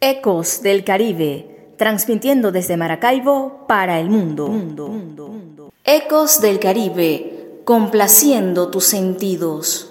Ecos del Caribe, transmitiendo desde Maracaibo para el mundo. Ecos del Caribe, complaciendo tus sentidos.